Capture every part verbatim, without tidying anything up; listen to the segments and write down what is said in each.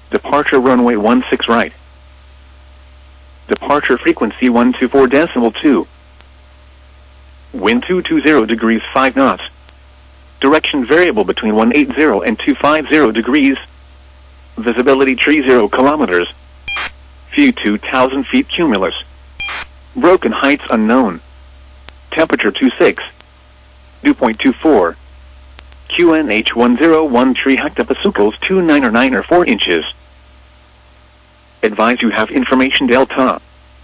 Departure runway one six right. Departure frequency one two four decimal two. Wind two two zero degrees five knots. Direction variable between one eight zero and two five zero degrees. Visibility three zero kilometers. View two thousand feet cumulus. Broken heights unknown. Temperature two six. Dew point two four. Q N H one zero one three hectopascals two nine or nine or four inches. Advise you have information delta.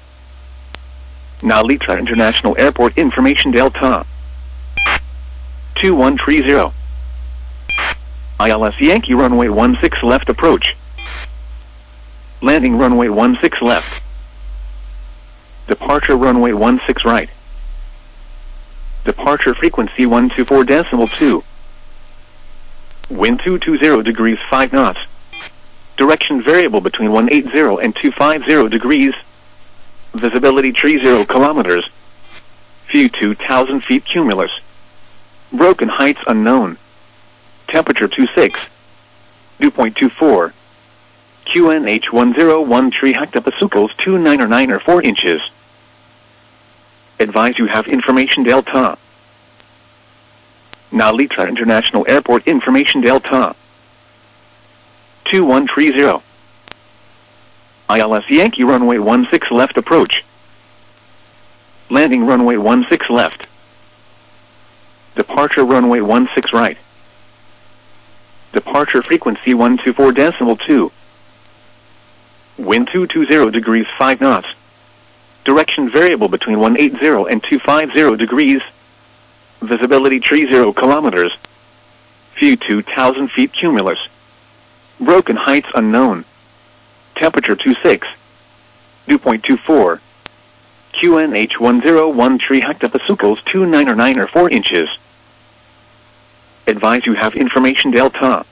Now Litra International Airport information delta. two one three zero. I L S Yankee runway one six left approach. Landing runway one six left. Departure runway one six right. Departure frequency one two four decimal two. Wind two two zero degrees five knots. Direction variable between one eight zero and two five zero degrees. Visibility three zero kilometers. View two thousand feet cumulus. Broken heights unknown. Temperature two six. Dew point two four. Q N H one zero one three hectopascals two nine or nine or four inches. Advise you have information delta. Now Litra International Airport information delta. two one three zero. I L S Yankee runway one six left approach. Landing runway one six left. Departure runway one six right. Departure frequency one two four decimal two. Wind two two zero degrees five knots. Direction variable between one eight zero and two five zero degrees. Visibility three zero kilometers. View two thousand feet cumulus. Broken heights unknown. Temperature two six. Dew point two four. Q N H one zero one three hectopascals two nine or nine or four inches. Advise you have information delta.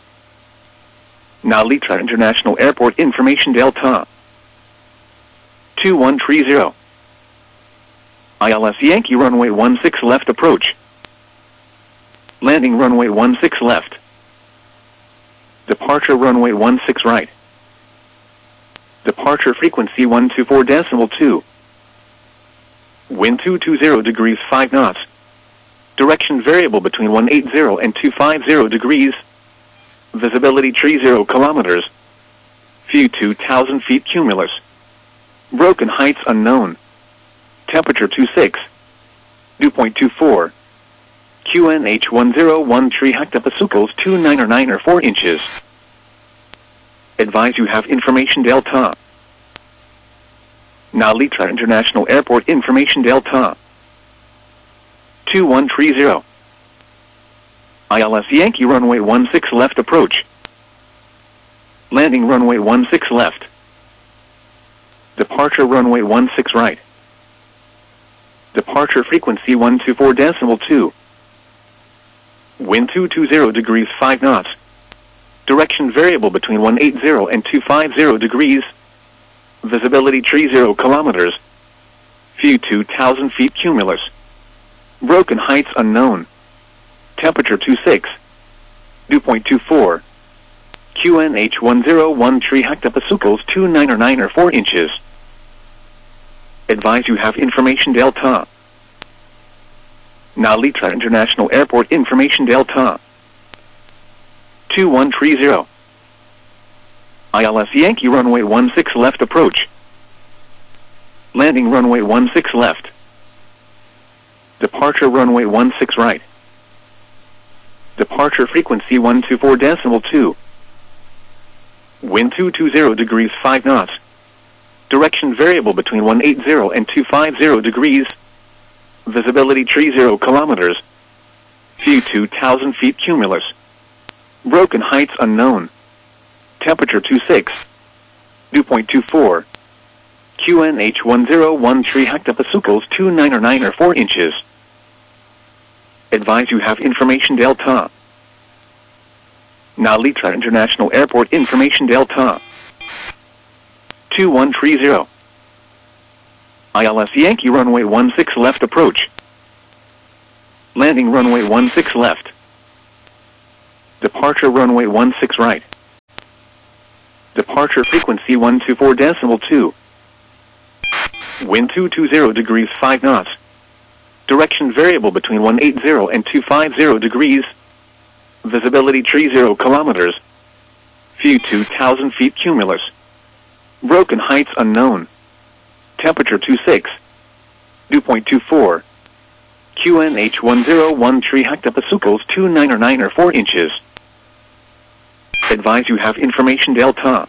Now Litra International Airport information delta. two one three zero. I L S Yankee runway one six left approach. Landing runway one six left. Departure runway one six right. Departure frequency one two four decimal two. Wind two two zero degrees five knots. Direction variable between one eight zero and two five zero degrees. Visibility three zero kilometers. View two thousand feet cumulus. Broken heights unknown. Temperature two six. Dew point two four. Q N H one zero one three hectopascals two nine or nine or four inches. Advise you have information delta. Now Litra International Airport information delta. two one three zero. I L S Yankee runway one six left approach. Landing runway one six left. Departure runway one six right. Departure frequency one two four decimal two. Wind two two zero degrees five knots. Direction variable between one eight zero and two five zero degrees. Visibility three zero kilometers. View two thousand feet cumulus. Broken heights unknown. Temperature two six. Dew point two four. Q N H one zero one three hectopascals two nine or nine or four inches. Advise you have information delta. Now Litra International Airport information delta. two one three zero. I L S Yankee runway one six left approach. Landing runway one six left. Departure runway one six right. Departure frequency one two four decimal two. Wind two two zero degrees five knots. Direction variable between one eight zero and two five zero degrees. Visibility three zero kilometers. View two thousand feet cumulus. Broken heights unknown. Temperature two six. Dew point two four. Q N H one zero one three hectopascals two nine or nine or four inches. Advise you have information delta. Now Litra International Airport information delta. two one three zero. I L S Yankee runway one six left approach. Landing runway one six left. Departure runway one six right. Departure frequency one two four decimal two. Wind two two zero degrees five knots. Direction variable between one eighty and two fifty degrees. Visibility three zero kilometers. View two thousand feet cumulus. Broken heights unknown. Temperature two six. Dew point two four. Q N H one zero one three hectopascals two nine or nine or four inches. Advise you have information delta.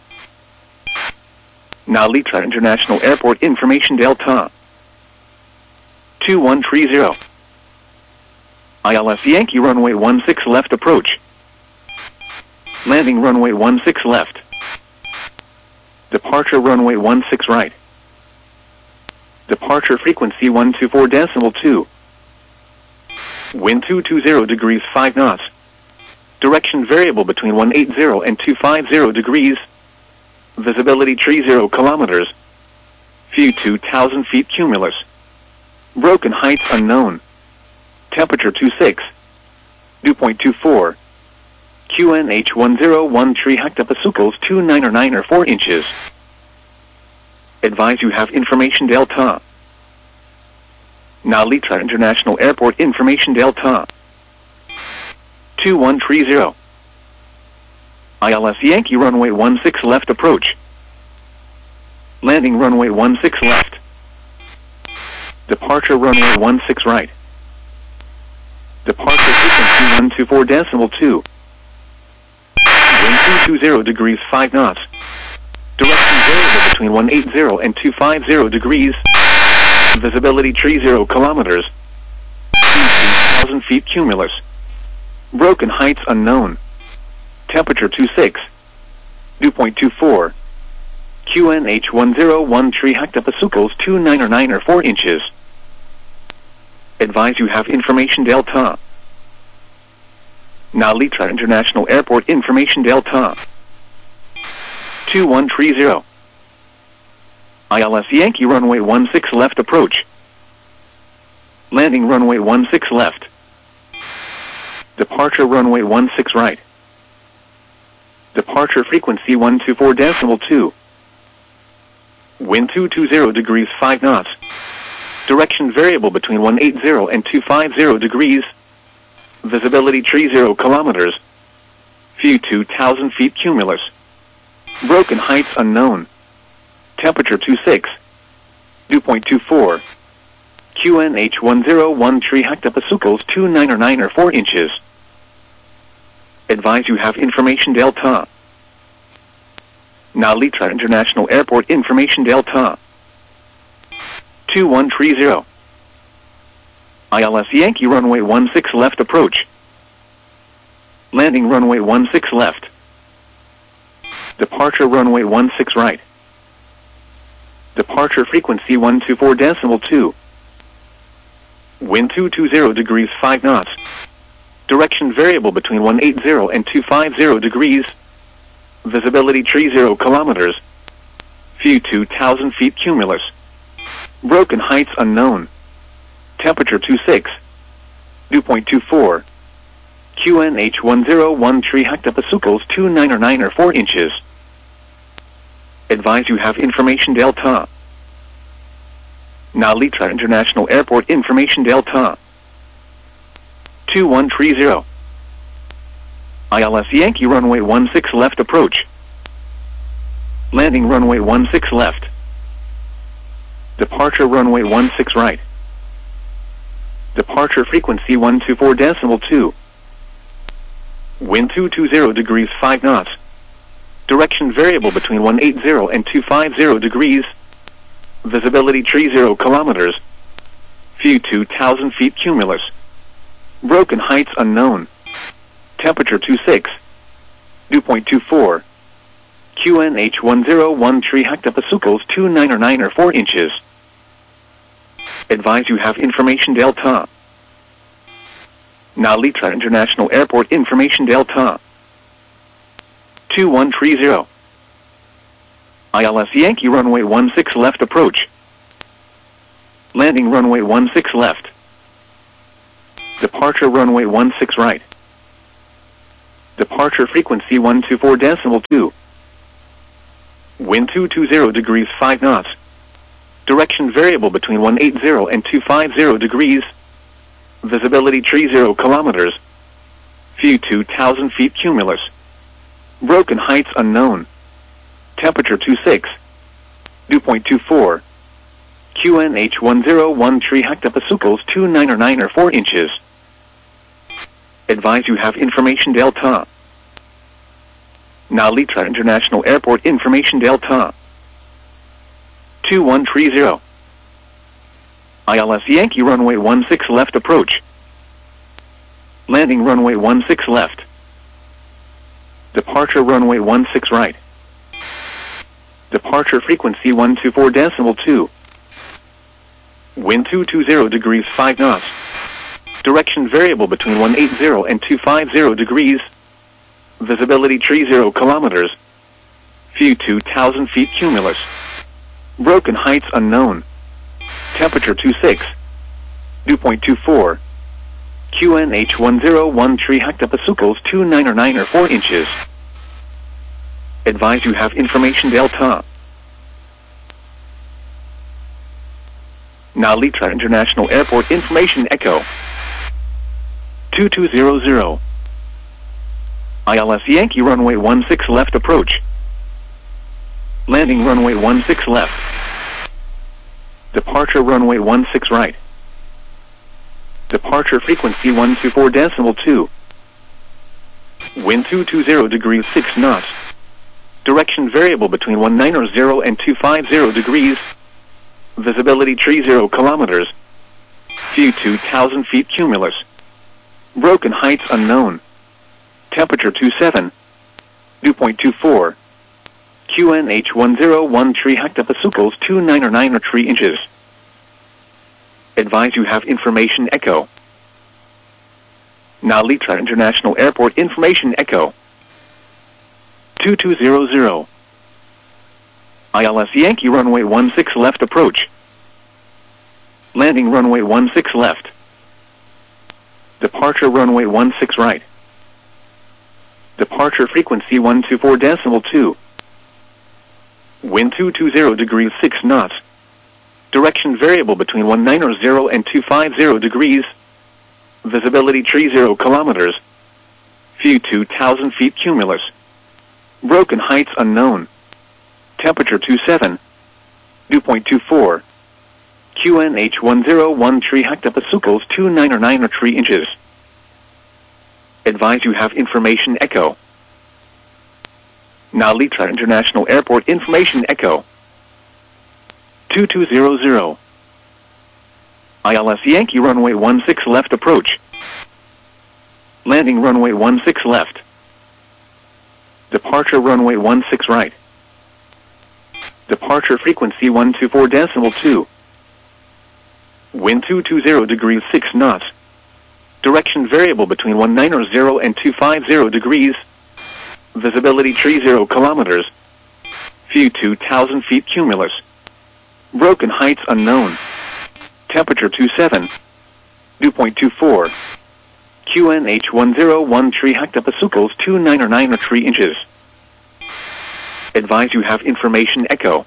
Narita International Airport information delta. two one three zero. I L S Yankee runway one six left approach. Landing runway one six left. Departure runway one six right. Departure frequency one two four decimal two. Wind two two zero degrees five knots. Direction variable between one eighty and two fifty degrees. Visibility three zero kilometers. View two thousand feet cumulus. Broken heights unknown. Temperature two six. Dew point two four. Q N H one zero one three hectopascals two nine or nine or four inches. Advise you have information delta. Narita International Airport information delta. two one three zero. I L S Yankee runway one six left approach. Landing runway one six left. Departure runway one six right. Departure frequency one two four decimal two. Wind two two zero degrees five knots. Direction variable between one eighty and two fifty degrees. Visibility three zero kilometers. two thousand feet cumulus. Broken heights unknown. Temperature two six. Dew point two four. Q N H one zero one three hectopascals two nine or nine or four inches. Advise you have information delta. Narita International Airport information delta. two one three zero. I L S Yankee runway one six left approach. Landing runway one six left. Departure runway one six right. Departure frequency one two four decimal two. Wind two two zero degrees five knots. Direction variable between one eighty and two fifty degrees. Visibility three zero kilometers. View two thousand feet cumulus. Broken heights unknown. Temperature two six. Dew point two four. Q N H one zero one three hectopascals two nine or nine or four inches. Advise you have information delta. Narita International Airport information delta. two one three zero. I L S Yankee runway one six left approach. Landing runway one six left. Departure runway one six right. Departure frequency one two four decimal two. Wind two two zero degrees five knots. Direction variable between one eighty and two fifty degrees. Visibility three zero kilometers. View two thousand feet cumulus. Broken heights unknown. Temperature two six. Dew point two four. Q N H one zero one three hectopascals two nine or nine or four inches. Advise you have information delta. Narita International Airport information delta. two one three zero. I L S Yankee runway one six left approach. Landing runway one six left. Departure runway one six right. Departure frequency one two four decimal two. Wind two two zero degrees five knots. Direction variable between one eighty and two fifty degrees. Visibility three zero kilometers. View two thousand feet cumulus. Broken heights unknown. Temperature two six. Dew point two four. Q N H one zero one three hectopascals two nine or nine or four inches. Advise you have information delta. Narita International Airport information delta. two one three zero. I L S Yankee runway one six left approach. Landing runway one six left. Departure runway one six right. Departure frequency one two four decimal two. Wind two two zero degrees five knots. Direction variable between one eighty and two fifty degrees. Visibility three zero kilometers. View two thousand feet cumulus. Broken heights unknown. Temperature two six. Dew point two four. Q N H one zero one three hectopascals two nine or nine or four inches. Advise you have information delta. Nalitra International Airport information delta. two one three zero. I L S Yankee runway one six left approach. Landing runway one six left. Departure runway one six right. Departure frequency one two four decimal two. Wind two two zero degrees five knots. Direction variable between one eighty and two fifty degrees. Visibility three zero kilometers. View two thousand feet cumulus. Broken heights unknown. Temperature two six. Dew point two four. Q N H one zero one three hectopascals two nine or nine or four inches. Advise you have information delta. Nalitra International Airport information echo. two two zero zero. I L S Yankee runway one six left approach. Landing runway one six left. Departure runway one six right. Departure frequency one two four decimal two. Wind two two zero degrees six knots. Direction variable between one ninety and two fifty degrees. Visibility three zero kilometers. View two thousand feet cumulus. Broken heights unknown. Temperature two seven. Dew point two four. Q N H one zero one three hectopascals two nine or nine or three inches. Advise you have information echo. Nalitra International Airport information echo. two two zero zero. I L S Yankee runway one six left approach. Landing runway one six left. Departure runway one six right. Departure frequency one two four decimal two. Wind two two zero degrees six knots. Direction variable between one ninety and two fifty degrees. Visibility three zero kilometers. View two thousand feet cumulus. Broken heights unknown. Temperature two seven. Dew point two four. Q N H one zero one three hectopascals two nine or nine or three inches. Advise you have information echo. Nalitra International Airport information echo. two two zero zero. I L S Yankee runway one six left approach. Landing runway one six left. Departure runway one six right. Departure frequency one two four decimal two. Wind two two zero degrees six knots. Direction variable between one ninety and two fifty degrees. Visibility three zero kilometers. View two thousand feet cumulus. Broken heights unknown. Temperature two seven. Dew point two four. Q N H one zero one three hectopascals two nine or nine or three inches. Advise you have information echo.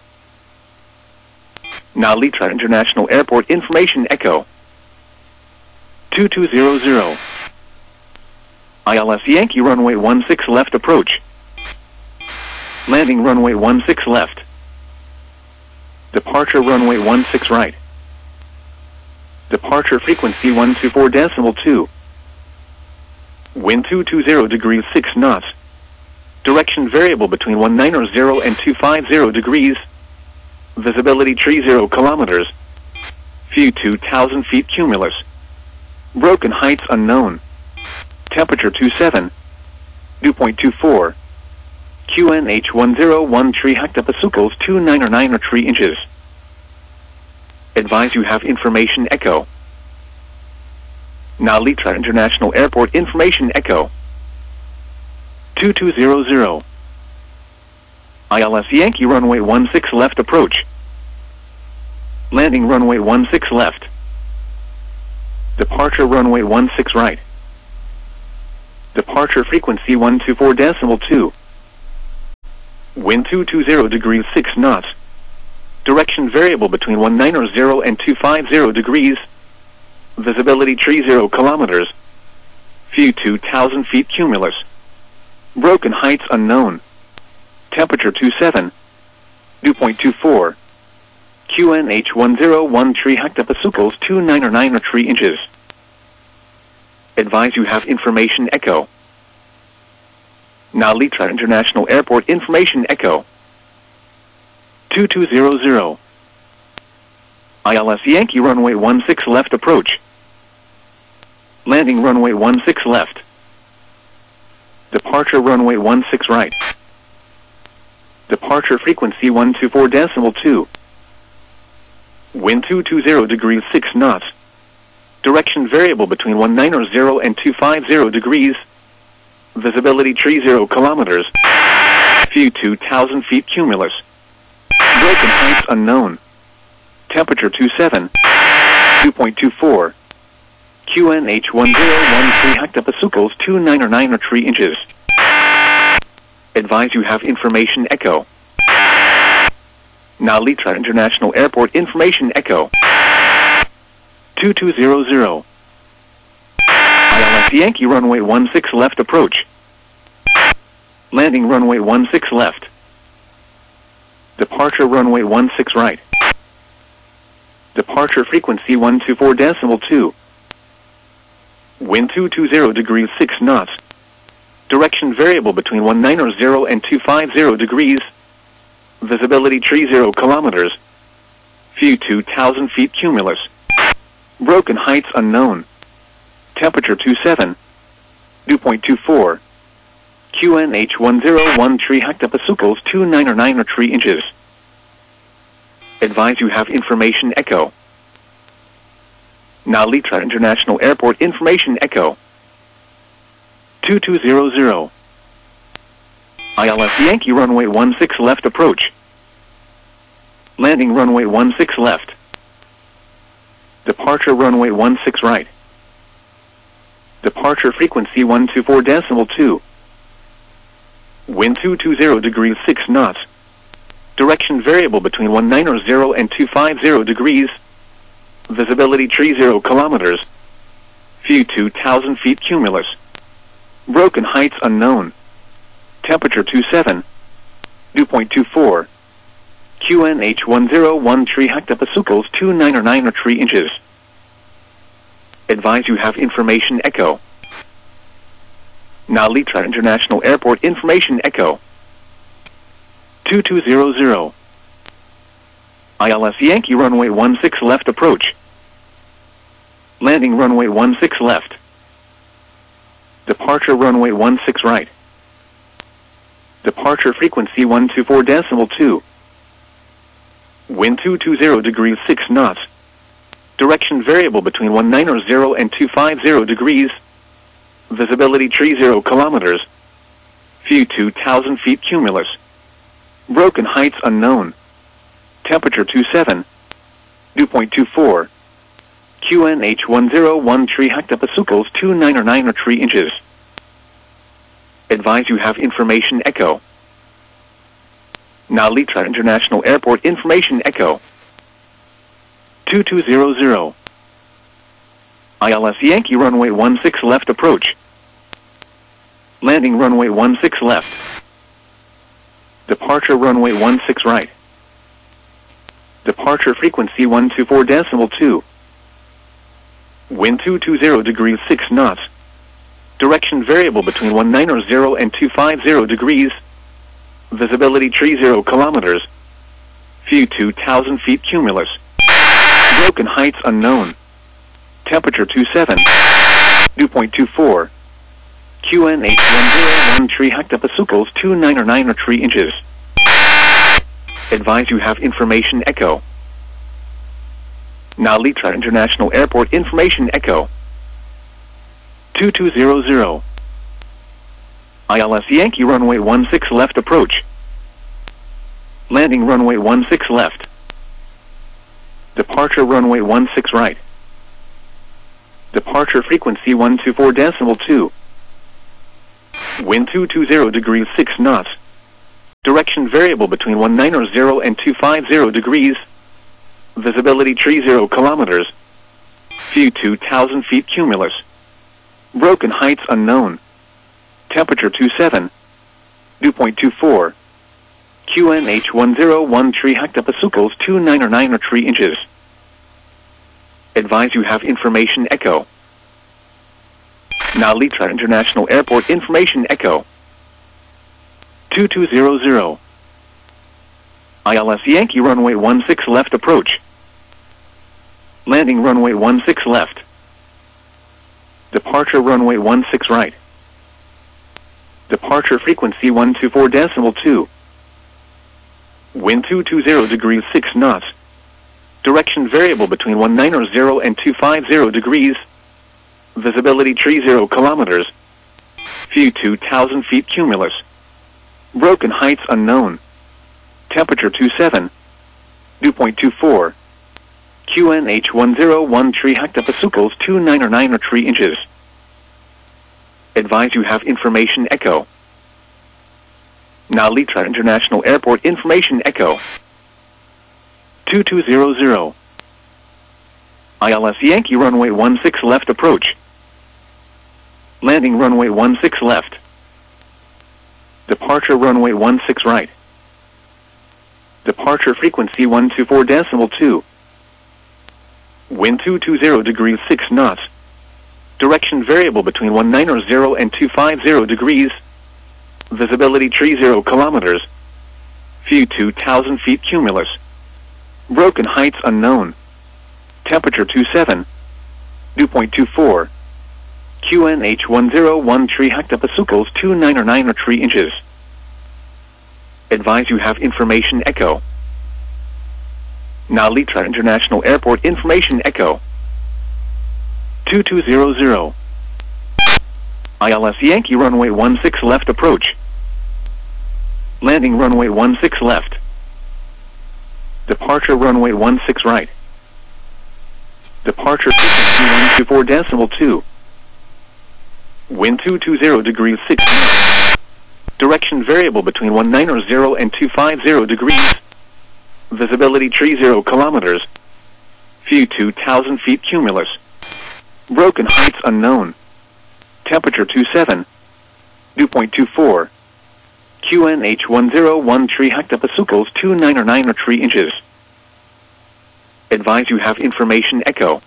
Nalitra International Airport information echo. two two zero zero. I L S Yankee runway one six left approach. Landing runway one six left. Departure runway one six right. Departure frequency one two four decimal two. Wind two two zero degrees six knots. Direction variable between one ninety and two fifty degrees. Visibility three zero kilometers. View two thousand feet cumulus. Broken heights unknown. Temperature two seven. Dew point two four. Q N H one zero one three hectopascals two nine or nine or three inches. Advise you have information echo. Nalitra International Airport information echo. two two zero zero. I L S Yankee runway one six left approach. Landing runway one six left. Departure runway one six right. Departure frequency one two four decimal two. Wind two two zero degrees six knots. Direction variable between one nine zero and two five zero degrees. Visibility three zero kilometers. View two thousand feet cumulus. Broken heights unknown. Temperature two seven. Dew point two four. Q N H one zero one three hectopascals two nine nine three inches. Advise you have information echo. Now Litra International Airport information echo. two two zero zero. I L S Yankee runway one six left approach. Landing runway one six left. Departure runway one six right. Departure frequency one two four decimal two. Wind two two zero degrees six knots. Direction variable between one nine zero and two five zero degrees. Visibility three zero kilometers. View two thousand feet cumulus. Broken heights unknown. Temperature two seven. Dew point two four. Q N H one zero one three hectopascals two nine nine three inches. Advise you have information echo. Now Litra International Airport information echo. two two zero zero. I L S Yankee runway one six left approach. Landing runway one six left. Departure runway one six right. Departure frequency one two four decimal two. Wind two two zero degrees six knots. Direction variable between one nine zero and two five zero degrees. Visibility three zero kilometers. View two thousand feet cumulus. Broken heights unknown. Temperature two seven. Dew point two four. Q N H one zero one three hectopascals two nine nine three inches. Advise you have information echo. Now Litra International Airport information echo. two two zero zero. I L S Yankee runway one six left approach. Landing runway one six left. Departure runway one six right. Departure frequency one two four decimal two. Wind two two zero degrees six knots. Direction variable between one nine zero and two five zero degrees. Visibility three zero kilometers. View two thousand feet cumulus. Broken heights unknown. Temperature two seven. Dew point two four. Q N H one zero one three hectopascals two nine nine three inches. Advise you have information echo. Now Litra International Airport information echo. two two zero zero. I L S Yankee runway one six left approach. Landing runway one six left. Departure runway one six right. Departure frequency one two four decimal two. Wind two two zero degrees six knots. Direction variable between one nine zero and two five zero degrees. Visibility three zero kilometers. View two thousand feet cumulus. Broken heights unknown. Temperature two seven. Dew point two four. Q N H one zero one three hectopascals two nine nine three inches. Advise you have information echo. Now Litra International Airport information echo. two two zero zero. I L S Yankee runway one six left approach. Landing runway one six left. Departure runway one six right. Departure frequency one two four decimal two. Wind two two zero degrees six knots. Direction variable between one nine zero and two five zero degrees. Visibility three zero kilometers. View two thousand feet cumulus. Broken heights unknown. Temperature two seven. Dew point two four. Q N H one zero one three hectopascals two nine nine three inches. Advise you have information echo. Now Litra International Airport information echo. two two zero zero. I L S Yankee runway one six left approach. Landing runway one six left. Departure runway one six right. Departure frequency one two four decimal two. Wind two two zero degrees six knots. Direction variable between one nine zero and two five zero degrees. Visibility tree zero kilometers. View two thousand feet cumulus. Broken heights unknown. Temperature two seven. Dew point two four. Q N H one zero one tree hectopascals two nine or nine or three inches. Advise you have information echo. Now Litra International Airport information echo. two two zero zero. I L S Yankee runway one six left approach. Landing runway one six left. Departure runway one six right. Departure frequency one two four decimal two. Wind two two zero degrees six knots. Direction variable between one nine zero and two five zero degrees. Visibility tree zero kilometers. View two thousand feet cumulus. Broken heights unknown. Temperature two seven. Dew point two four. Q N H one zero one tree hectopascals two nine or nine or three inches. Advise you have information echo. Now Litra International Airport information echo. two two zero zero. I L S Yankee runway one six left approach. Landing runway one six left. Departure runway one six right. Departure frequency one two four decimal two. Wind two two zero degrees six knots. Direction variable between one nine zero and two five zero degrees. Visibility tree zero kilometers. View two thousand feet cumulus. Broken heights unknown. Temperature two seven. Dew point two four. Q N H one zero one tree hectopascals two nine or nine or three inches. Advise you have information echo. Now Litra International Airport information echo. two two zero zero. I L S Yankee runway one six left approach. Landing runway one six left. Departure runway one six right. Departure frequency one two four decimal two. Wind two two zero degrees six knots. Direction variable between one nine zero and two five zero degrees. Visibility tree zero kilometers. View two thousand feet cumulus. Broken heights unknown. Temperature two seven. Dew point two four. Q N H one zero one tree hectopascals two nine or nine or three inches. Advise you have information echo.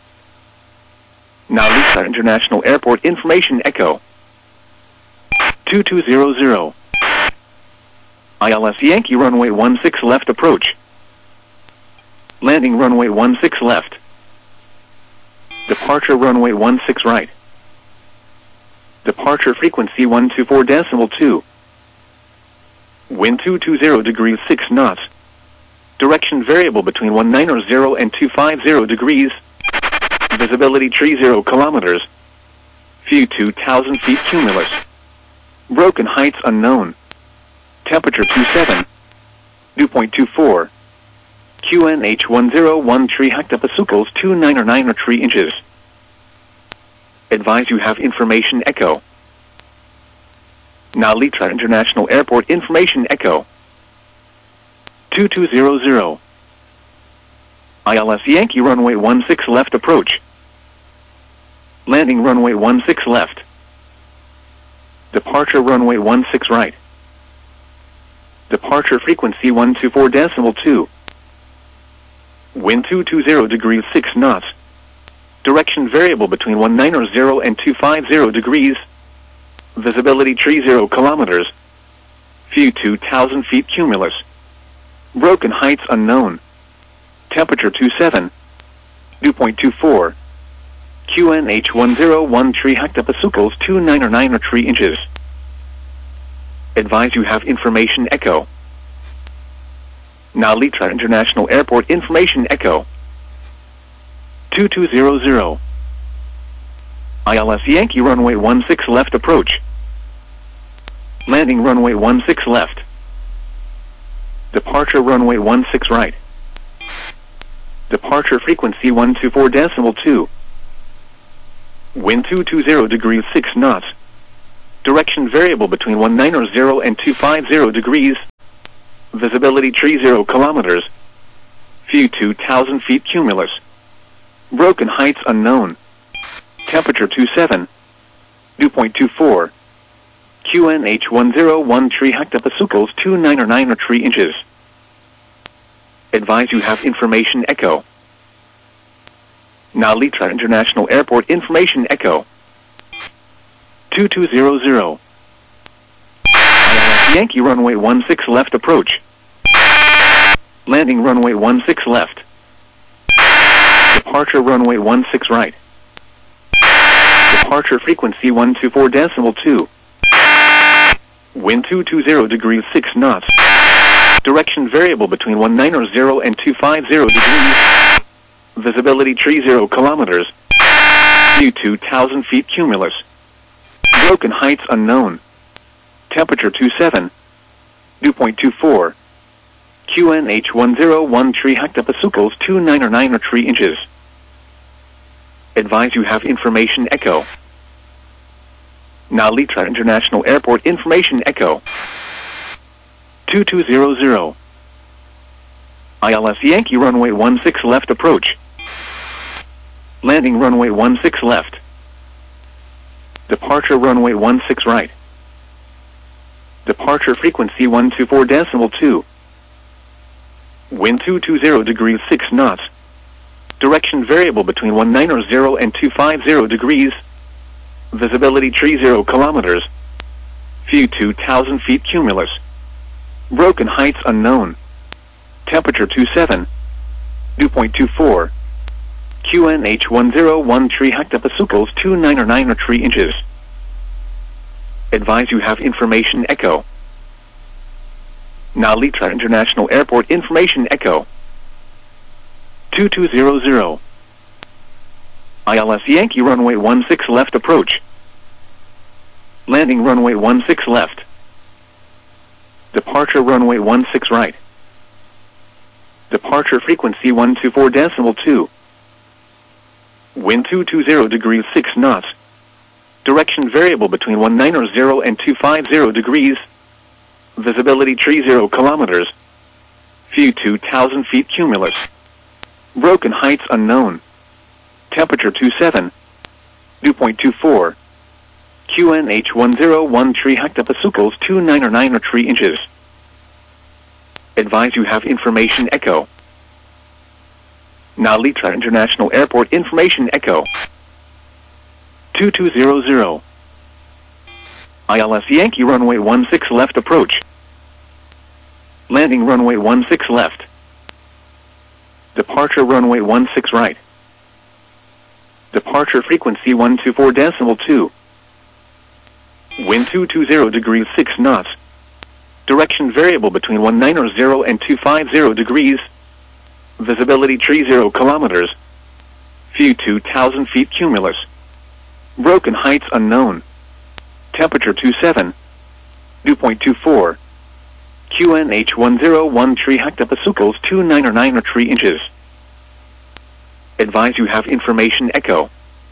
Now Litra International Airport information echo. two two zero zero. I L S Yankee runway one six left approach. Landing runway one six left. Departure runway one six right. Departure frequency one two four decimal two. Wind two two zero degrees six knots. Direction variable between one nine zero and two five zero degrees. Visibility tree zero kilometers. View two thousand feet cumulus. Broken heights unknown. Temperature two seven. Dew point two four. Q N H one zero one tree hectopascals two nine or nine or three inches. Advise you have information echo. Now Litra International Airport information echo. two two zero zero. I L S Yankee runway one six left approach. Landing runway one six left. Departure runway one six right. Departure frequency one two four decimal two. Wind two two zero degrees six knots. Direction variable between one nine zero and two five zero degrees. Visibility tree zero kilometers. View two thousand feet cumulus. Broken heights unknown. Temperature two seven. Dew point two four. Q N H one zero one tree hectopascals two nine or nine or three inches. Advise you have information echo. Now Litra International Airport information echo. two two zero zero. I L S Yankee runway one six left approach. Landing runway one six left. Departure runway one six right. Departure frequency one two four decimal two. Wind two two zero degrees six knots. Direction variable between one nine zero and two five zero degrees. Visibility tree zero kilometers. View two thousand feet cumulus. Broken heights unknown. Temperature two seven. Dew point two four. Q N H one zero one tree hectopascals two nine or nine or three inches. Advise you have information echo. Now Litra International Airport information echo. two two zero zero. Yankee runway one six left approach. Landing runway one six left. Departure runway one six right. Departure frequency one two four decimal two. Wind two two zero degrees six knots. Direction variable between one nine zero and two five zero degrees. Visibility tree zero kilometers. View two thousand feet cumulus. Broken heights unknown. Temperature two seven. Dew point two four. Q N H one zero one tree hectopascals two nine or nine or three inches. Advise you have information echo. Now Litra International Airport information echo. two two zero zero. I L S Yankee runway one six left approach. Landing runway one six left. Departure runway one six right. Departure frequency one two four decimal two. Wind two two zero degrees six knots. Direction variable between one nine zero and two five zero degrees. Visibility tree zero kilometers. View two thousand feet cumulus. Broken heights unknown. Temperature two seven. Dew point two four. Q N H one zero one tree hectopascals two nine or nine or three inches. Advise you have information echo. Now Litra International Airport information echo. two two zero zero. I L S Yankee runway one six left approach. Landing runway one six left. Departure runway one six right. Departure frequency one two four decimal two. Wind two two zero degrees six knots. Direction variable between one nine zero and two five zero degrees. Visibility tree zero kilometers. View two thousand feet cumulus. Broken heights unknown. Temperature two seven. Dew point two four. Q N H one zero one tree hectopascals two nine or nine or three inches. Advise you have information echo. Now Litra International Airport information echo. two two zero zero. I L S Yankee runway one six left approach. Landing runway one six left. Departure runway one six right. Departure frequency one two four decimal two. Wind two two zero degrees six knots. Direction variable between one nine zero and two five zero degrees. Visibility tree zero kilometers. View two thousand feet cumulus. Broken heights unknown. Temperature two seven. Dew point two four. Q N H one zero one tree hectopascals two nine or nine or three inches. Advise you have information echo.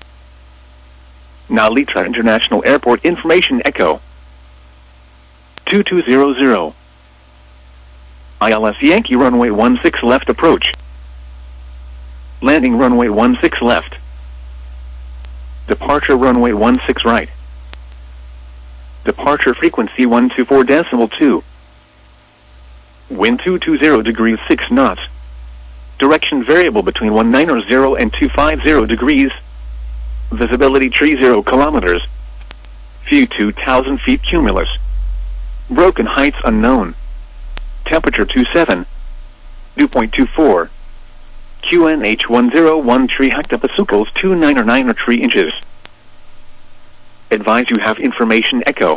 Now Litra International Airport information echo. two two zero zero. I L S Yankee runway one six left approach. Landing runway one six left. Departure runway one six right. Departure frequency one two four decimal two. Wind two two zero degrees six knots. Direction variable between one nine zero and two five zero degrees. Visibility tree zero kilometers. View two thousand feet cumulus. Broken heights unknown. Temperature two seven. Dew point two four. Q N H one zero one tree hectopascals two nine or nine or three inches. Advise you have information echo.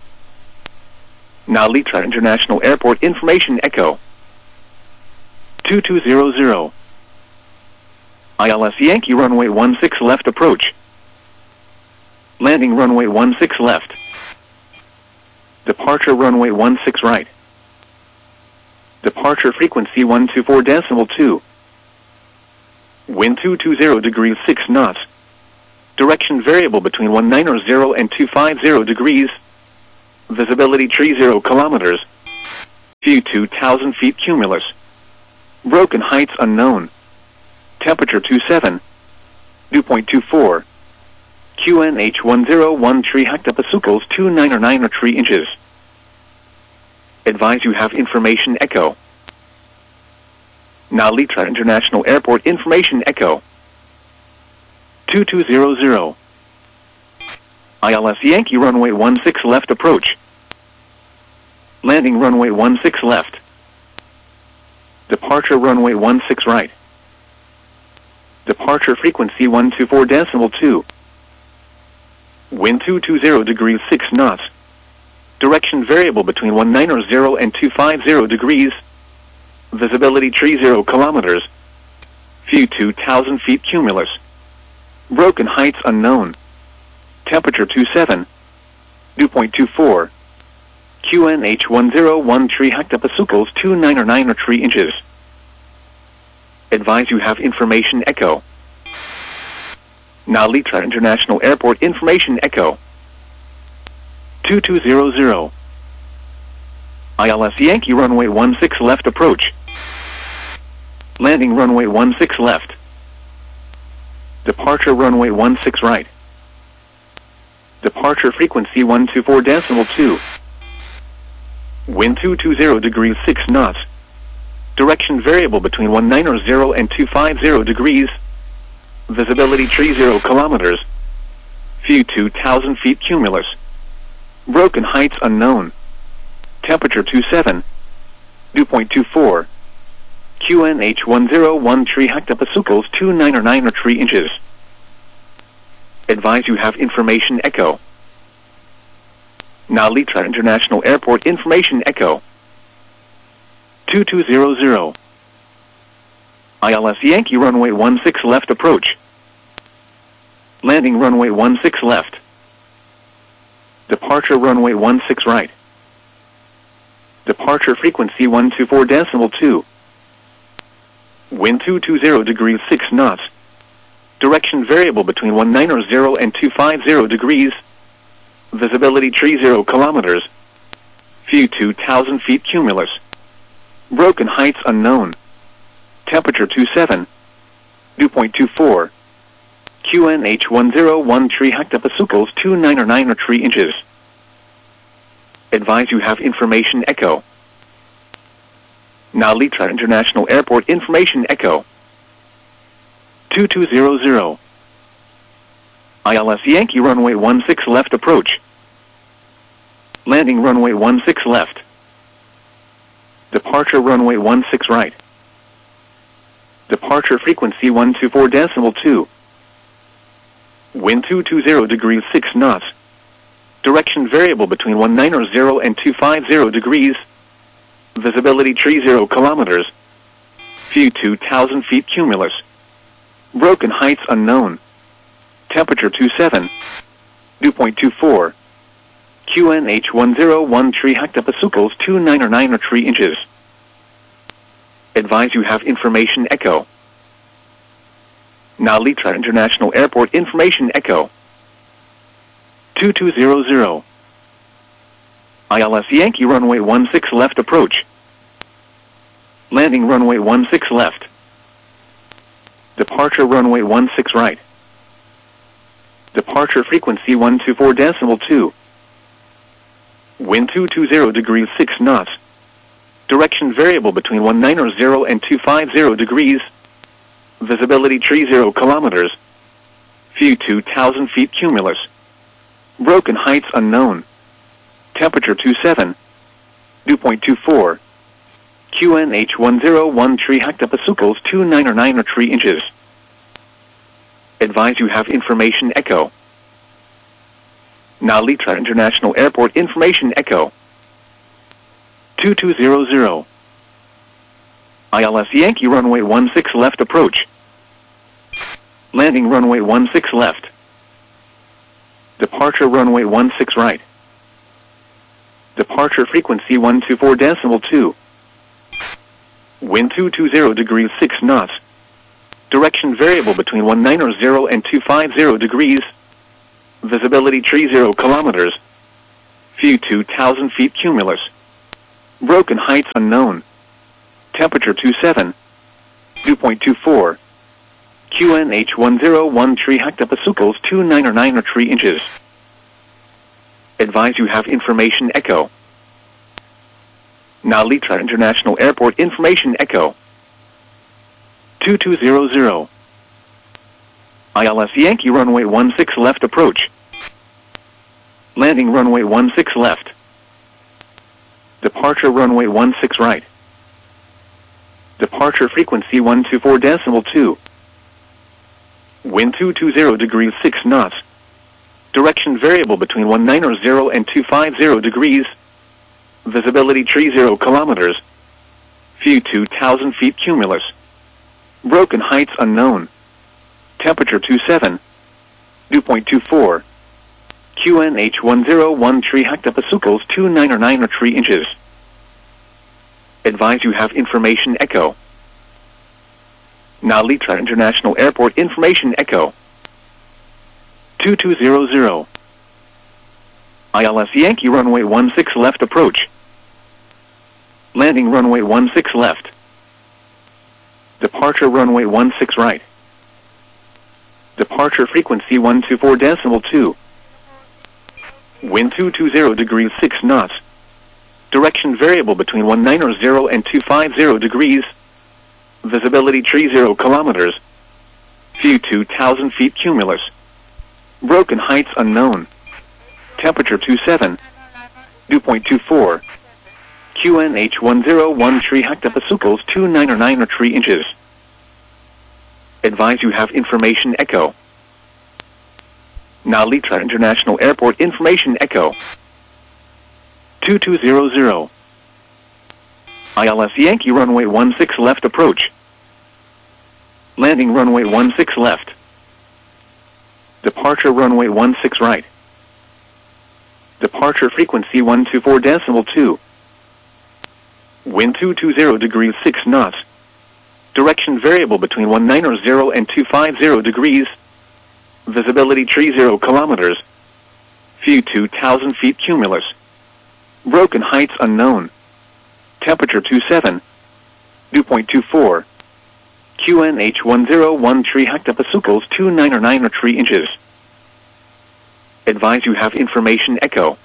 Now Litra International Airport information echo. two two zero zero. I L S Yankee runway one six left approach. Landing runway one six left. Departure runway one six right. Departure frequency one two four decimal two. Wind two two zero degrees six knots. Direction variable between one nine zero and two five zero degrees. Visibility tree zero kilometers. View two thousand feet cumulus. Broken heights unknown. Temperature two seven. Dew point two four. Q N H one zero one three hectopascals two nine or nine or three inches. Advise you have information echo. Now Litra International Airport information echo. two two zero zero. I L S Yankee runway one six left approach. Landing runway one six left. Departure runway one six right. Departure frequency one two four decimal two. Wind two two zero degrees six knots. Direction variable between one nine zero and two five zero degrees. Visibility three zero kilometers. View two thousand feet cumulus. Broken heights unknown. Temperature two seven. Dew point two four. Q N H one zero one three hectopascals two nine or nine or three inches. Advise you have information echo. Now Litra International Airport information echo. two two zero zero. I L S Yankee runway one six left approach. Landing runway one six left. Departure runway one six right. Departure frequency one two four decimal two. Wind two two zero degrees six knots. Direction variable between one nine zero and two five zero degrees. Visibility three zero kilometers. View two thousand feet cumulus. Broken heights unknown. Temperature two seven. Dew point two four. Q N H one zero one three hectopascals two nine or nine or three inches. Advise you have information echo. Now Litra International Airport information echo. two two zero zero. I L S Yankee runway one six left approach. Landing runway one six left. Departure runway one six right. Departure frequency one two four decimal two. Wind two two zero degrees six knots. Direction variable between one nine zero and two five zero degrees. Visibility three zero kilometers. View two thousand feet cumulus. Broken heights unknown. Temperature two seven. Dew point two four. Q N H one zero one three hectopascals two nine or nine or three inches. Advise you have information echo. Now Litra International Airport information echo. two two zero zero. I L S Yankee runway one six left approach. Landing runway one six left. Departure runway one six right. Departure frequency one two four decimal two. Wind two two zero degrees six knots. Direction variable between one nine zero and two five zero degrees. Visibility three zero kilometers. View two thousand feet cumulus. Broken heights unknown. Temperature two seven. Dew point two four. Q N H one zero one three hectopascals two nine or nine or three inches. Advise you have information echo. Now Litra International Airport information echo. two two zero zero. I L S Yankee runway one six left approach. Landing runway one six left. Departure runway one six right. Departure frequency one two four decimal two. Wind two two zero degrees six knots. Direction variable between one nine zero and two five zero degrees. Visibility three zero kilometers. View two thousand feet cumulus. Broken heights unknown. Temperature two seven. Dew point two four. Q N H one zero one three hectopascals two nine or nine or three inches. Advise you have information echo. Now Litra International Airport information echo. two two zero zero. I L S Yankee runway one six left approach. Landing runway one six left. Departure runway one six right. Departure frequency one two four decimal two. Wind two two zero degrees six knots. Direction variable between one nine zero and two five zero degrees. Visibility three zero kilometers. View two thousand feet cumulus. Broken heights unknown. Temperature two seven. Dew point two four. Q N H one zero one three hectopascals two nine or nine or three inches. Advise you have information echo. Narita International Airport information echo. two two zero zero. I L S Yankee runway one six left approach. Landing runway one six left. Departure runway one six right. Departure frequency one two four decimal two. Wind two two zero degrees six knots. Direction variable between one nine zero and two five zero degrees. Visibility three zero kilometers. View two thousand feet cumulus. Broken heights unknown. Temperature two seven. Dew point two four. Q N H one zero one three hectopascals two nine or nine or three inches. Advise you have information echo. Narita International Airport information echo. two two zero zero. I L S Yankee runway one six left approach. Landing runway one six left. Departure runway one six right. Departure frequency one two four decimal two. Wind two two zero degrees six knots. Direction variable between one nine zero and two five zero degrees. Visibility three zero kilometers. View two thousand feet cumulus. Broken heights unknown. Temperature two seven. Dew point two four. Q N H one zero one three hectopascals two nine or nine or three inches. Advise you have information echo. Narita International Airport information echo. two two zero zero. I L S Yankee runway one six left approach. Landing runway one six left. Departure runway one six right. Departure frequency one two four decimal two. Wind two two zero degrees six knots. Direction variable between one nine zero and two five zero degrees. Visibility three zero kilometers. View two thousand feet cumulus. Broken heights unknown. Temperature two seven. Dew point two four. Q N H one zero one three hectopascals two nine or nine or three inches. Advise you have information echo.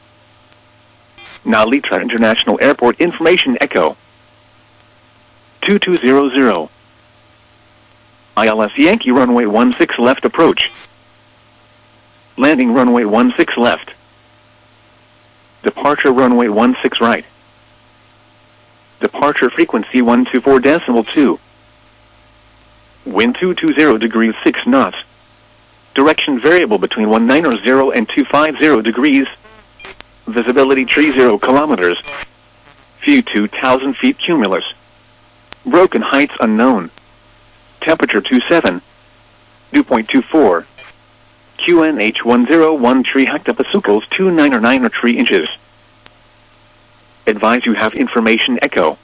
Narita International Airport information echo. two two zero zero. I L S Yankee runway one six left approach. Landing runway one six left. Departure runway one six right. Departure frequency one two four decimal two. Wind two two zero degrees six knots. Direction variable between one nine zero and two five zero degrees. Visibility three zero kilometers. View two thousand feet cumulus. Broken heights unknown. Temperature two seven. Dew point two four. Q N H one zero one three hectopascals two nine or nine or three inches. Advise you have information echo.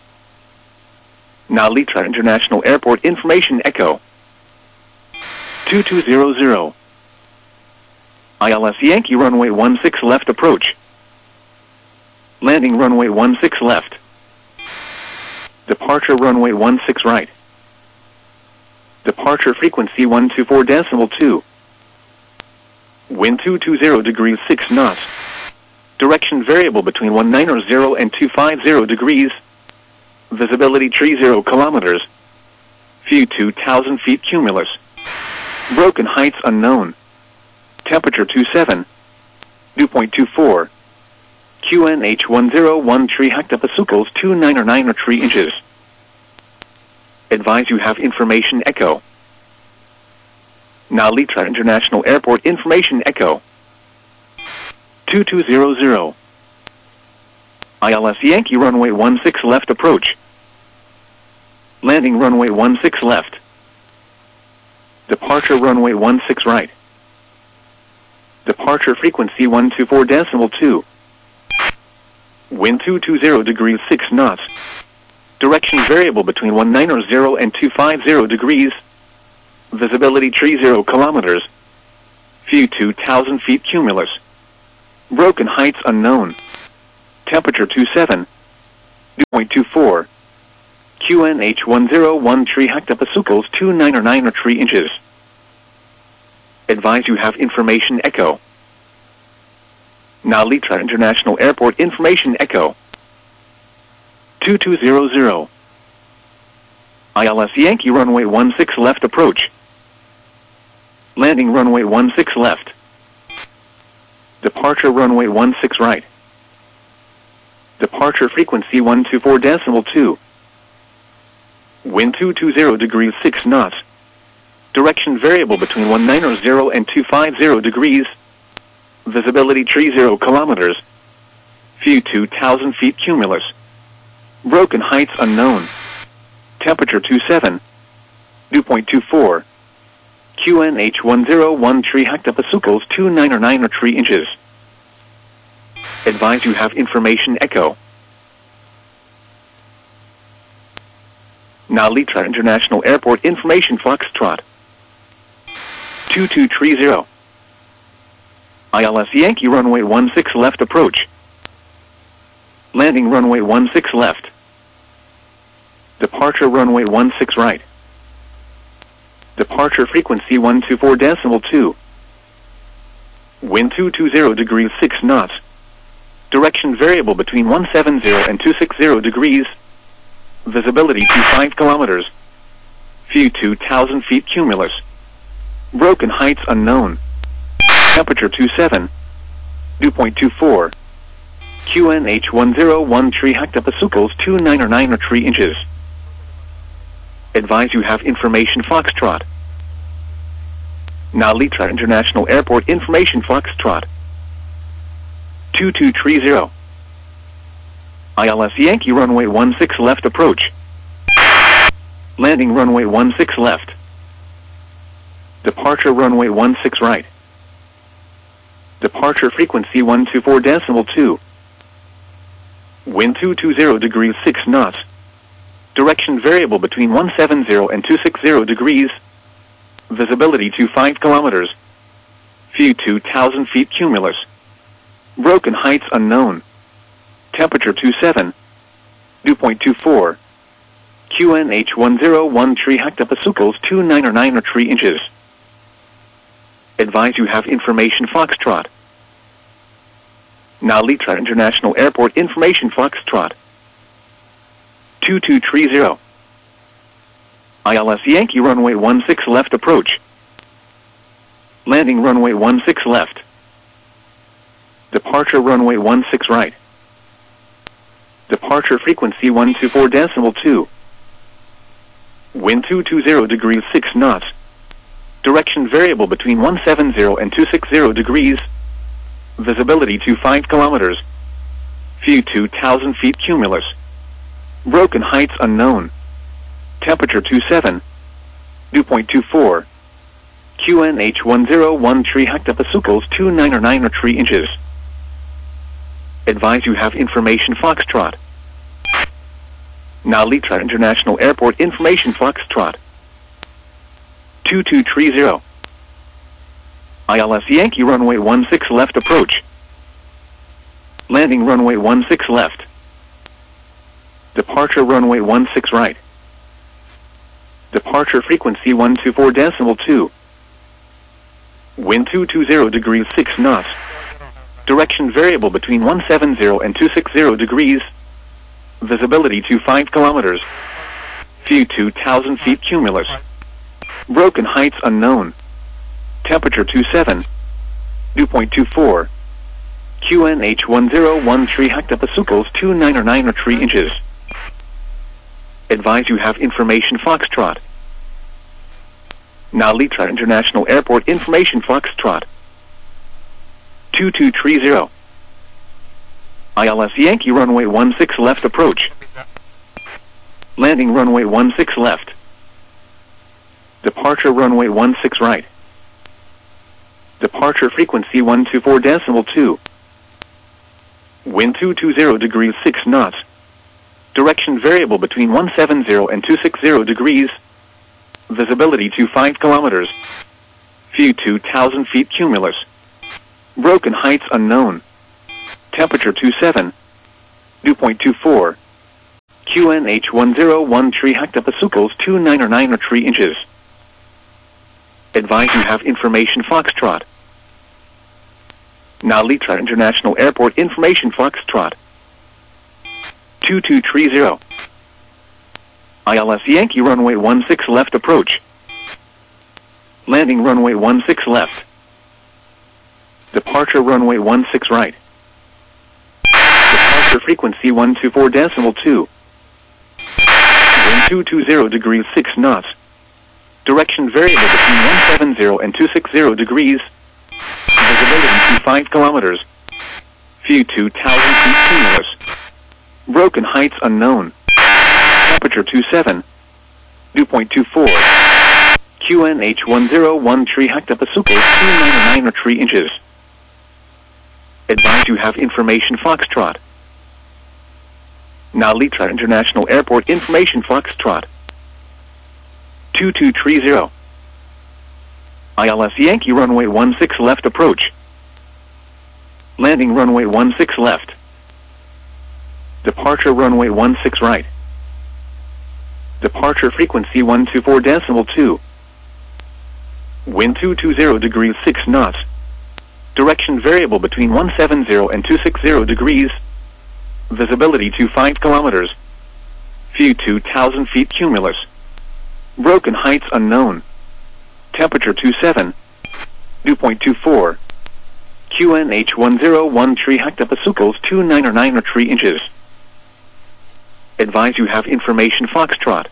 Narita International Airport information echo. two two zero zero. I L S Yankee runway one six left approach. Landing runway one six left. Departure runway one six right. Departure frequency one two four decimal two. Wind two two zero degrees six knots. Direction variable between one nine zero and two five zero degrees. Visibility three zero kilometers. View two thousand feet cumulus. Broken heights unknown. Temperature two seven. Dew point two four. Q N H one zero one three hectopascals two nine or nine or three inches. Advise you have information echo. Narita International Airport information echo. two two zero zero. I L S Yankee runway one six left approach. Landing runway one six left. Departure runway one six right. Departure frequency one two four decimal two. Wind two two zero degrees six knots. Direction variable between one nine zero and two five zero degrees. Visibility three zero kilometers. View two thousand feet cumulus. Broken heights unknown. Temperature two seven. two point two four. Q N H one zero one three hectopascals two nine nine or three inches. Advise you have information echo. Now Litra International Airport information echo. two two zero zero. I L S Yankee runway one six left approach. Landing runway one six left. Departure runway one six right. Departure frequency one two four decimal two. Wind two two zero degrees six knots. Direction variable between one nine zero and two five zero degrees. Visibility three zero kilometers. View two thousand feet cumulus. Broken heights unknown. Temperature two seven. Dew point two four. Q N H one zero one three hectopascals two nine nine or three inches. Advise you have information echo. Now Litra International Airport information Foxtrot. two two three zero. I L S Yankee runway one six left approach. Landing runway one six left. Departure runway one six right. Departure frequency one two four decimal two. Wind two two zero degrees six knots. Direction variable between one seven zero and two six zero degrees. Visibility two five kilometers. View two thousand feet cumulus. Broken heights unknown. Temperature two seven. Dew point two four. Q N H one zero one three hectopascals two nine nine or three inches. Advise you have information Foxtrot. Now Litra International Airport information Foxtrot. two two three zero. I L S Yankee runway one six left approach. Landing runway one six left. Departure runway one six right. Departure frequency one two four decimal two. Wind two two zero degrees six knots. Direction variable between one seven zero and two six zero degrees. Visibility two five kilometers. View two thousand feet cumulus. Broken heights unknown. Temperature two seven. Dew point two four. Q N H one zero one three hectopascals two nine nine or three inches. Advise you have information Foxtrot. Now Litra International Airport information Foxtrot. two two three zero. I L S Yankee runway one six left approach. Landing runway one six left. Departure runway one six right. Departure frequency one two four decimal two. Wind two two zero degrees six knots. Direction variable between one seven zero and two six zero degrees. Visibility two five kilometers. View two thousand feet cumulus. Broken heights unknown. Temperature two seven. Dew point two four. Q N H one zero one three hectopascals two nine nine or three inches. Advise you have information Foxtrot. Now Litra International Airport information Foxtrot. two two three zero. I L S Yankee runway one six left approach. Landing runway one six left. Departure runway one six right. Departure frequency one two four decimal two. Wind two two zero degrees six knots. Direction variable between one seven zero and two six zero degrees. Visibility two five kilometers. View two thousand feet cumulus. Broken heights unknown. Temperature two seven. Dew point two four. Q N H one zero one three hectopascals two nine nine or three inches. Advise you have information Foxtrot. Now Litra International Airport information Foxtrot. two two three zero. I L S Yankee runway one six left approach. Landing runway one six left. Departure runway one six right. Departure frequency one two four decimal two. Wind two two zero degrees six knots. Direction variable between one seven zero and two six zero degrees. Visibility two five kilometers. View two thousand feet cumulus. Broken heights unknown. Temperature two seven. Dew point two four. Q N H one zero one three hectopascals two nine nine or three inches. Advise you have information Foxtrot. Narita International Airport information Foxtrot. two two three zero. I L S Yankee runway one six left approach. Landing runway one six left. Departure runway one six right. Departure frequency one two four decimal two. Wind two two zero degrees six knots. Direction variable between one seven zero and two six zero degrees. Visibility to five kilometers. View two thousand feet cumulus. Broken heights unknown. Temperature two seven. Dew point two four. Q N H one zero one three hectopascals two nine nine or three inches. Advise you have information Foxtrot. Narita International Airport information Foxtrot. two two three zero. I L S Yankee runway one six left approach. Landing runway one six left. Departure runway one six right. Departure frequency one two four decimal two. Wind two two zero degrees six knots. Direction variable between one seven zero and two six zero degrees. Visibility to five kilometers. View two thousand feet cumulus. Broken heights unknown. Temperature two seven. Dew point two four. Q N H one zero one three hectopascals two nine nine or three inches. Advise you have information Foxtrot.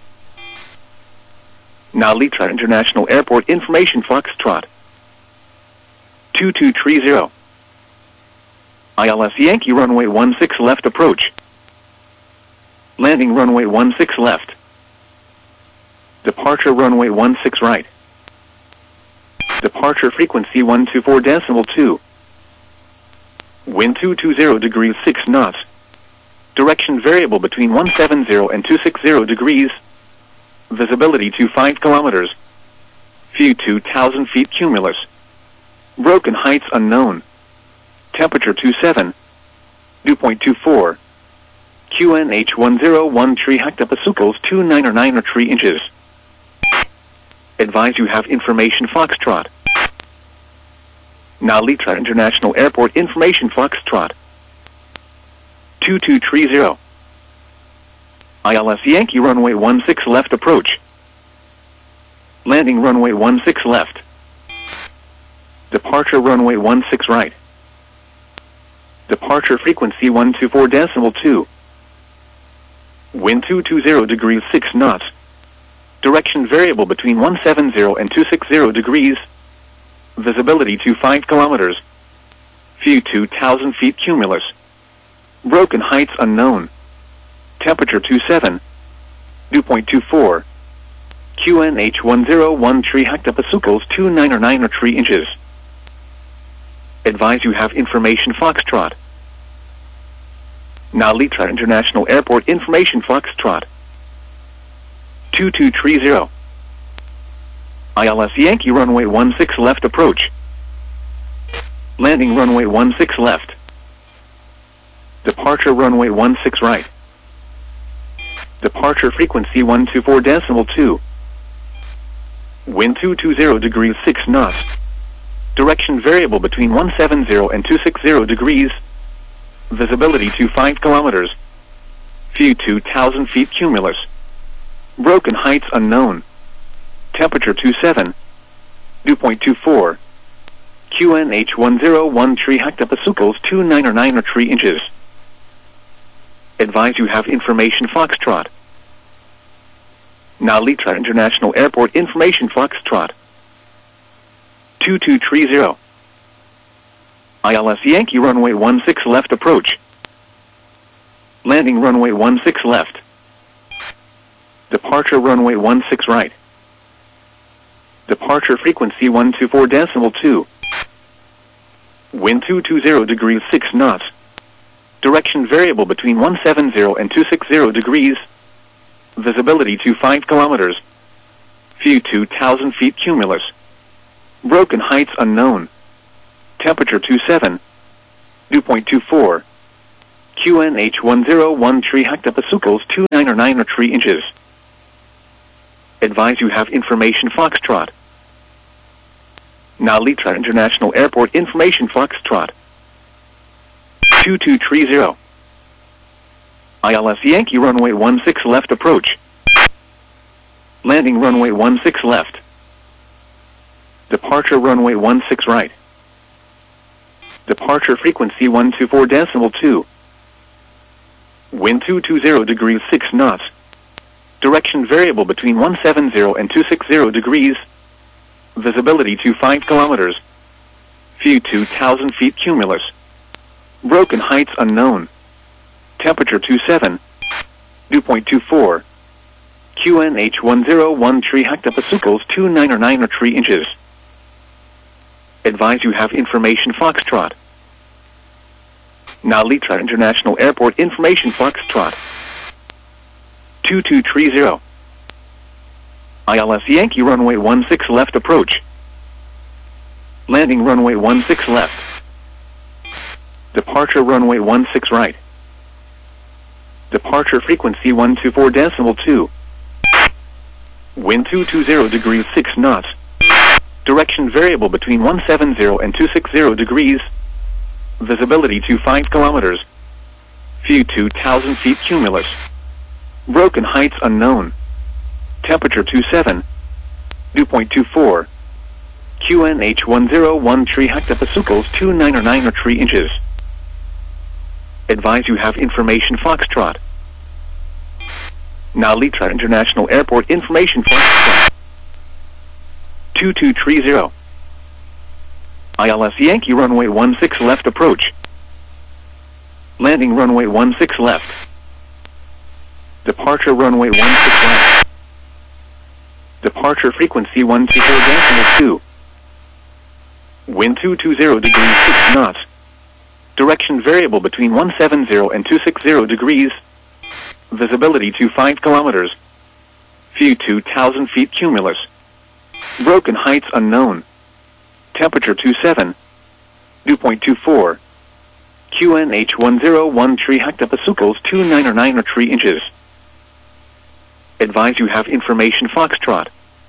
Narita International Airport information Foxtrot. two two three zero. I L S Yankee runway one six left approach. Landing runway one six left. Departure runway one six right. Departure frequency one two four decimal two. Wind two two zero degrees six knots. Direction variable between one seven zero and two six zero degrees. Visibility to five kilometers. View two thousand feet cumulus. Broken heights unknown. Temperature two seven. Dew point two four. Q N H one zero one three hectopascals two nine nine or three inches. Advise you have information Foxtrot. Narita International Airport information Foxtrot. two two three zero. I L S Yankee runway one six left approach. Landing runway one six left. Departure runway one six right. Departure frequency one two four decimal two. Wind two two zero degrees six knots. Direction variable between one seven zero and two six zero degrees. Visibility to five kilometers. View two thousand feet cumulus. Broken heights unknown. Temperature two seven. Dew point two four. Q N H one zero one three hectopascals two nine nine or three inches. Advise you have information Foxtrot. Narita International Airport information Foxtrot. two two three zero. I L S Yankee runway one six left approach. Landing runway one six left. Departure runway one six right. Departure frequency one two four decimal two. Wind two two zero degrees six knots. Direction variable between one seven zero and two six zero degrees. Visibility to five kilometers. View two thousand feet cumulus. Broken heights unknown. Temperature two seven. Dew point two four. Q N H one zero one three hectopascals two nine nine or three inches. Advise you have information Foxtrot. Narita International Airport information Foxtrot. two two three zero. I L S Yankee runway one six left approach. Landing runway one six left. Departure runway one six right. Departure frequency one two four decimal two. Wind two two zero degrees six knots. Direction variable between one seven zero and two six zero degrees. Visibility to five kilometers. View two thousand feet cumulus. Broken heights unknown. Temperature two seven. Dew point two four. Q N H one zero one three hectopascals two nine or nine or three inches. Advise you have information Foxtrot. Now Litra International Airport information Foxtrot. two two three zero. I L S Yankee runway one six left approach. Landing runway one six left. Departure runway one six right. Departure frequency one two four decimal two. Wind two two zero degrees six knots. Direction variable between one seven zero and two six zero degrees. Visibility to five kilometers. View two thousand feet cumulus. Broken heights unknown. Temperature two seven. Dew point two four. Q N H one zero one three hectopascals two nine or nine or three inches. Advise you have information Foxtrot. Now Litra International Airport information Foxtrot. two two three zero. I L S Yankee runway one six left approach. Landing runway one six left. Departure runway one six right. Departure frequency one two four decimal two. Wind two two zero degrees six knots. Direction variable between one seven zero and two six zero degrees. Visibility to five kilometers. View two thousand feet cumulus. Broken heights unknown. Temperature two seven. Dew point two four. Q N H one zero one three hectopascals two nine or nine or three inches. Advise you have information Foxtrot. Now Litra International Airport information Foxtrot. two two three zero. I L S Yankee runway one six left approach. Landing runway one six left. Departure runway one six right. Departure frequency one two four decimal two. Wind two two zero degrees six knots. Direction variable between one seven zero and two six zero degrees. Visibility to five kilometers. View two thousand feet cumulus. Broken heights unknown. Temperature two seven. Dew point two four. Q N H one zero one three hectopascals two nine or nine or three inches. Advise you have information Foxtrot.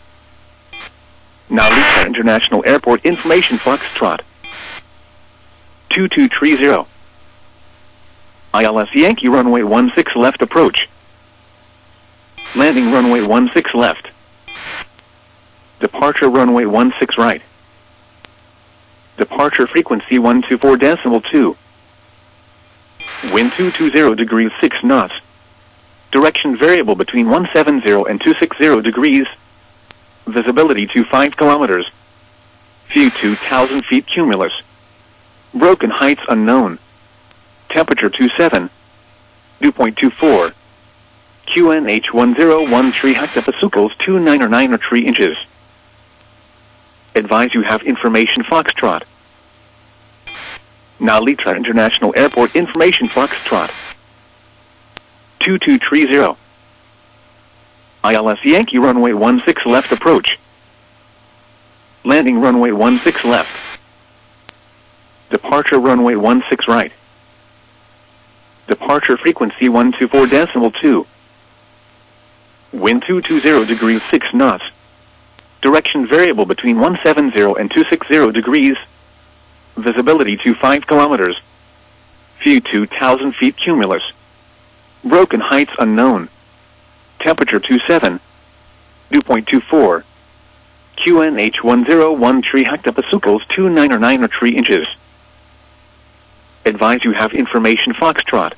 Now Litra International Airport information Foxtrot. two two three zero. I L S Yankee runway one six left approach. Landing runway one six left. Departure runway one six right. Departure frequency one two four decimal two. Wind two two zero degrees six knots. Direction variable between one seven zero and two six zero degrees. Visibility to five kilometers. View two thousand feet cumulus. Broken heights unknown. Temperature two seven. Dew point two four. Q N H one zero one three hectopascals two nine or nine or three inches. Advise you have information Foxtrot. Now Litra International Airport information Foxtrot. two two three zero. I L S Yankee runway one six left approach. Landing runway one six left. Departure runway one six right. Departure frequency one two four decimal two. Wind two two zero degrees six knots. Direction variable between one seven zero and two six zero degrees. Visibility to five kilometers. View two thousand feet cumulus. Broken heights unknown. Temperature two seven. Dew point two four. Q N H one zero one three hectopascals two nine or nine or three inches. Advise you have information Foxtrot.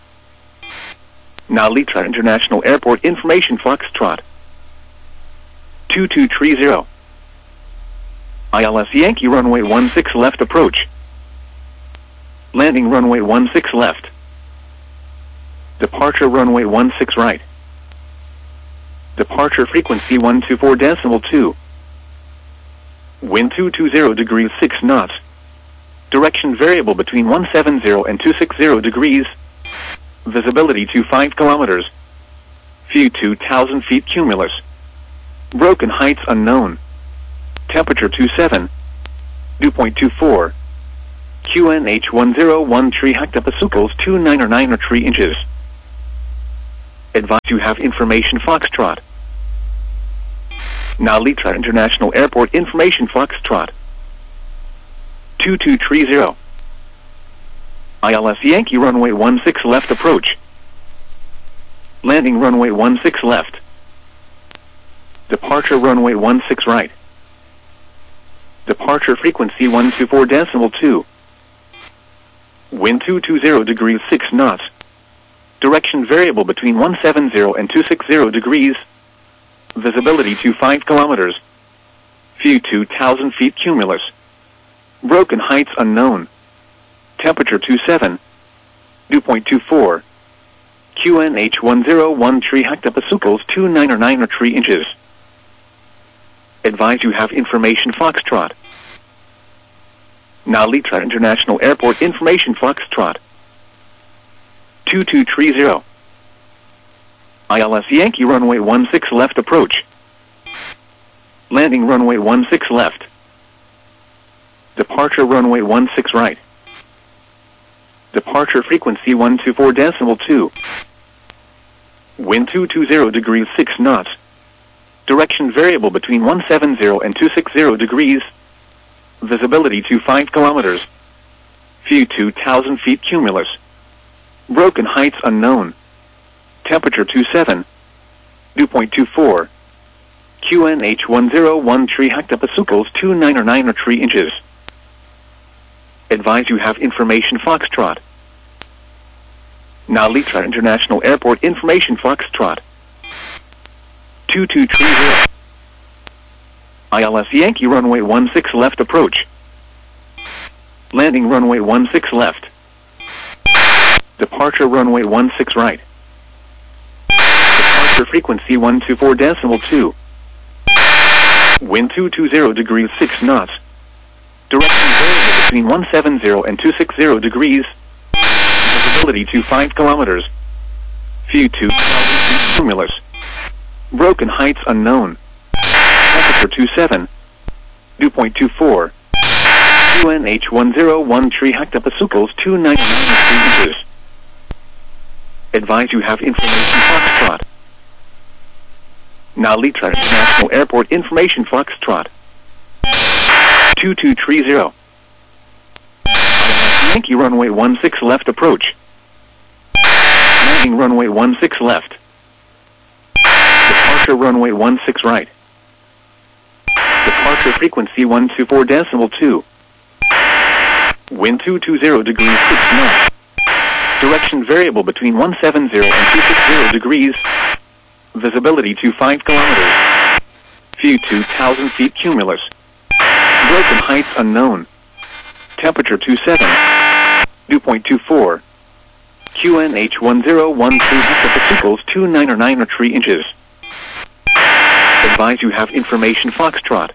Now Litra International Airport information Foxtrot. two two three zero. I L S Yankee runway one six left approach. Landing runway one six left. Departure runway one six right. Departure frequency one two four decimal two. Wind two two zero degrees six knots. Direction variable between one seven zero and two six zero degrees. Visibility to five kilometers. View two thousand feet cumulus. Broken heights unknown. Temperature two seven. Dew point two four. Q N H one zero one three hectopascals two nine nine or three inches. Advise you have information Foxtrot. Now Litra International Airport information Foxtrot. two two three zero. I L S Yankee runway one six left approach. Landing runway one six left. Departure runway one six right. Departure frequency one two four decimal two. Wind two two zero degrees six knots. Direction variable between one seven zero and two six zero degrees. Visibility to five kilometers. View two thousand feet cumulus. Broken heights unknown. Temperature two seven. Dew point two four. Q N H one zero one three hectopascals two nine nine or three inches. Advise you have information Foxtrot. Now Litra International Airport information Foxtrot. two two three zero. I L S Yankee runway one six left approach. Landing runway one six left. Departure runway one six right. Departure frequency one two four decimal two. Wind two two zero degrees six knots. Direction variable between one seven zero and two six zero degrees. Visibility to five kilometers. View two thousand feet cumulus. Broken heights unknown. Temperature two seven. Dew point two four. Q N H one zero one three hectopascals two nine nine or three inches. Advise you have information Foxtrot. Now Litra International Airport information Foxtrot. two two three zero. I L S Yankee runway one six left approach. Landing runway one six left. Departure runway one six right. Departure frequency one two four decimal two. Wind two two zero degrees six knots. Direction variable between one seven zero and two six zero degrees. Visibility to five kilometers. View two thousand feet cumulus. Broken heights unknown. Temperature two seven. Dew point two four. Q N H one zero one three hectopascals two nine nine three inches. Advise you have information Foxtrot. Now Litra International Airport information Foxtrot. two two three zero. Yankee runway one six left approach. Landing runway one six left. Departure runway one six right. Departure frequency one two four decimal two. Wind two two zero degrees six knots. Direction variable between one seven zero and two six zero degrees. Visibility to five kilometers. View two thousand feet cumulus. Broken heights unknown. Temperature two seven. Dew point two four. Q N H one zero one three hectopascals two nine nine or three inches. Advise you have information Foxtrot.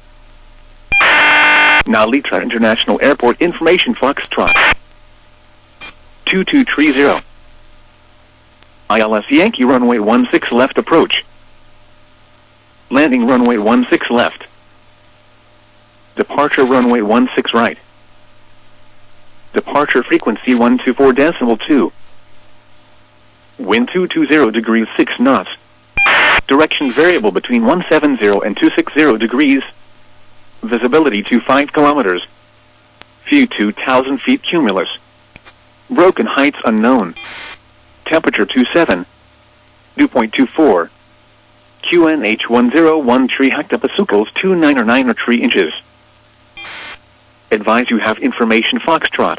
Now Litra International Airport information Foxtrot. two two three zero. I L S Yankee runway one six left approach. Landing runway one six left. Departure runway one six right. Departure frequency one two four decimal two. Wind two two zero degrees six knots. Direction variable between one seven zero and two six zero degrees. Visibility to five kilometers. View two thousand feet cumulus. Broken heights unknown. Temperature two seven. Dew point two four. Q N H one zero one three hectopascals two nine nine or three inches. Advise you have information Foxtrot.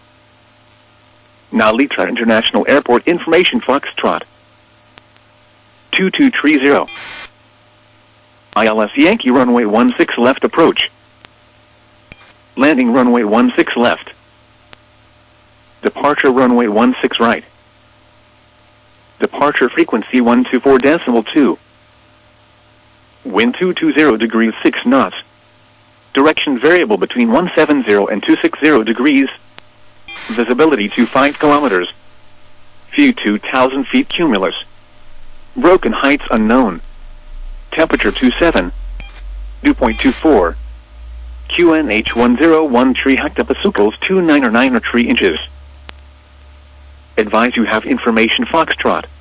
Now Litra International Airport information Foxtrot. two two three zero. I L S Yankee runway one six left approach. Landing runway one six left. Departure runway one six right. Departure frequency one two four decimal two. Wind two two zero degrees six knots. Direction variable between one seven zero and two six zero degrees. Visibility to five kilometers. View two thousand feet cumulus. Broken heights unknown. Temperature two seven. Dew point two four. Q N H one zero one three hectopascals two nine or nine or three inches. Advise you have information Foxtrot.